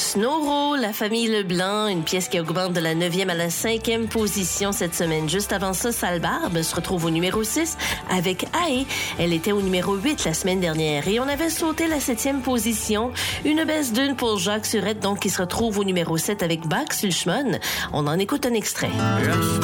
Snoro, la famille Leblanc, une pièce qui augmente de la 9e à la 5e position cette semaine. Juste avant ça, Sale Barbe se retrouve au numéro 6 avec Ae. Elle était au numéro 8 la semaine dernière et on avait sauté la 7e position. Une baisse d'une pour Jacques Surette, donc, qui se retrouve au numéro 7 avec Bach Sulchman. On en écoute un extrait.